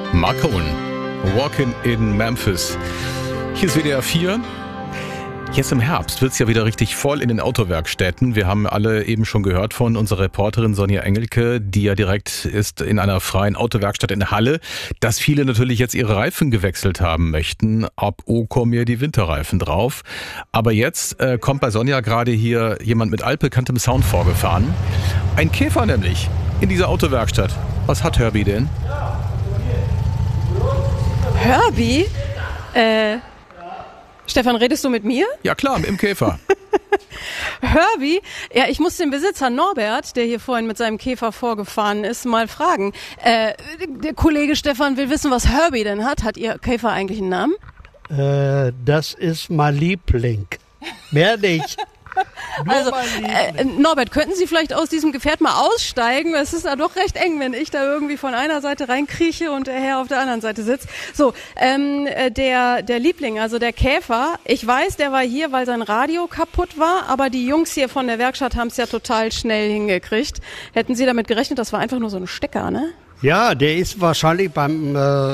Mark Cohen, Walking in Memphis. Hier ist WDR 4. Jetzt im Herbst wird es ja wieder richtig voll in den Autowerkstätten. Wir haben alle eben schon gehört von unserer Reporterin Sonja Engelke, die ja direkt ist in einer freien Autowerkstatt in Halle, dass viele natürlich jetzt ihre Reifen gewechselt haben möchten. Ab kommen ja die Winterreifen drauf. Aber jetzt kommt bei Sonja gerade hier jemand mit altbekanntem Sound vorgefahren. Ein Käfer nämlich in dieser Autowerkstatt. Was hat Herbie denn? Herbie? Stefan, redest du mit mir? Ja klar, im Käfer. Herbie? Ja, ich muss den Besitzer Norbert, der hier vorhin mit seinem Käfer vorgefahren ist, mal fragen. Der Kollege Stefan will wissen, was Herbie denn hat. Hat Ihr Käfer eigentlich einen Namen? Das ist mein Liebling. Mehr nicht. Also, Norbert, könnten Sie vielleicht aus diesem Gefährt mal aussteigen? Es ist ja doch recht eng, wenn ich da irgendwie von einer Seite reinkrieche und der Herr auf der anderen Seite sitzt. So, der Liebling, also der Käfer, ich weiß, der war hier, weil sein Radio kaputt war, aber die Jungs hier von der Werkstatt haben es ja total schnell hingekriegt. Hätten Sie damit gerechnet, das war einfach nur so ein Stecker, ne? Ja, der ist wahrscheinlich beim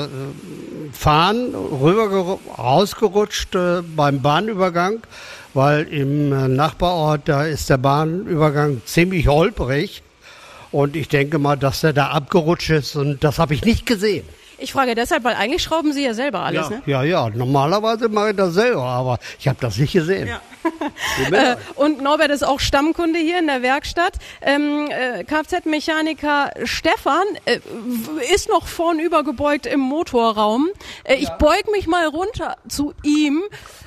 Fahren rausgerutscht beim Bahnübergang, weil im Nachbarort, da ist der Bahnübergang ziemlich holprig und ich denke mal, dass der da abgerutscht ist und das habe ich nicht gesehen. Ich frage deshalb, weil eigentlich schrauben Sie ja selber alles, ne? Ja, normalerweise mache ich das selber, aber ich habe das nicht gesehen. Ja. Und Norbert ist auch Stammkunde hier in der Werkstatt. Kfz-Mechaniker Stefan ist noch vornüber gebeugt im Motorraum. Ich beug mich mal runter zu ihm.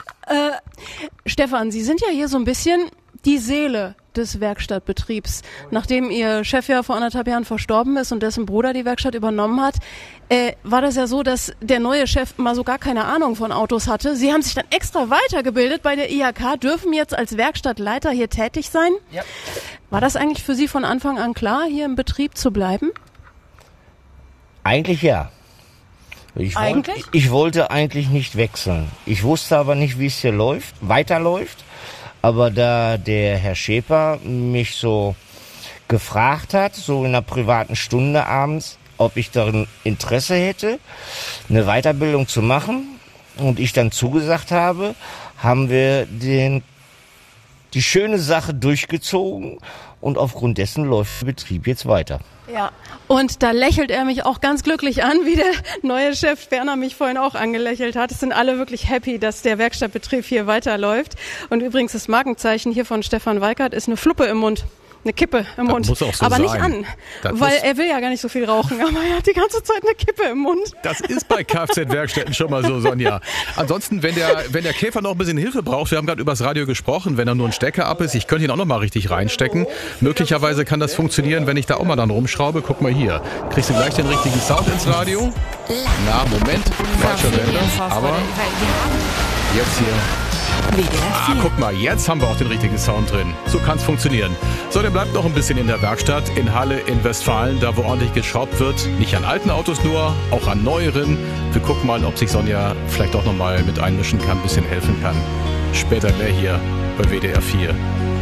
Stefan, Sie sind ja hier so ein bisschen die Seele des Werkstattbetriebs. Nachdem Ihr Chef ja vor 1,5 Jahren verstorben ist und dessen Bruder die Werkstatt übernommen hat, war das ja so, dass der neue Chef mal so gar keine Ahnung von Autos hatte. Sie haben sich dann extra weitergebildet bei der IHK, dürfen jetzt als Werkstattleiter hier tätig sein. Ja. War das eigentlich für Sie von Anfang an klar, hier im Betrieb zu bleiben? Eigentlich ja. Ich wollte eigentlich nicht wechseln. Ich wusste aber nicht, wie es hier weiterläuft. Aber da der Herr Schäper mich so gefragt hat, so in einer privaten Stunde abends, ob ich darin Interesse hätte, eine Weiterbildung zu machen, und ich dann zugesagt habe, haben wir die schöne Sache durchgezogen und aufgrund dessen läuft der Betrieb jetzt weiter. Ja, und da lächelt er mich auch ganz glücklich an, wie der neue Chef Werner mich vorhin auch angelächelt hat. Es sind alle wirklich happy, dass der Werkstattbetrieb hier weiterläuft. Und übrigens das Markenzeichen hier von Stefan Weikert ist eine Fluppe im Mund. Eine Kippe im Mund. Muss auch so aber sein. Nicht an, weil er will ja gar nicht so viel rauchen, aber er hat die ganze Zeit eine Kippe im Mund. Das ist bei Kfz-Werkstätten schon mal so, Sonja. Ansonsten, wenn der Käfer noch ein bisschen Hilfe braucht, wir haben gerade über das Radio gesprochen, wenn er nur ein Stecker ab ist, ich könnte ihn auch noch mal richtig reinstecken. Möglicherweise kann das funktionieren, wenn ich da auch mal dann rumschraube. Guck mal hier. Kriegst du gleich den richtigen Sound ins Radio? Na, Moment. Falscher Sender. Aber jetzt hier. Guck mal, jetzt haben wir auch den richtigen Sound drin. So kann es funktionieren. So, dann bleibt noch ein bisschen in der Werkstatt in Halle in Westfalen, da wo ordentlich geschraubt wird. Nicht an alten Autos nur, auch an neueren. Wir gucken mal, ob sich Sonja vielleicht auch noch mal mit einmischen kann, ein bisschen helfen kann. Später mehr hier bei WDR 4.